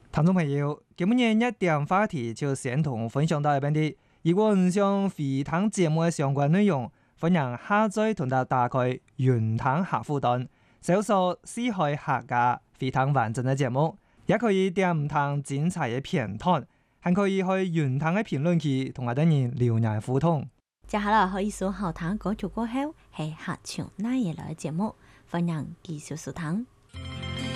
聽眾朋友，今日一點話題就先同分享到呢邊啲。如果唔想回聽節目嘅相關內容，歡迎下載同埋打開雲聽客戶端，搜索四海客家回聽完整嘅節目，也可以點唔聽精彩嘅片段，還可以去雲聽嘅評論區同我哋人留言互動。 接下來可以數後聽歌曲過後係客唱那嘢來嘅節目，歡迎繼續收聽。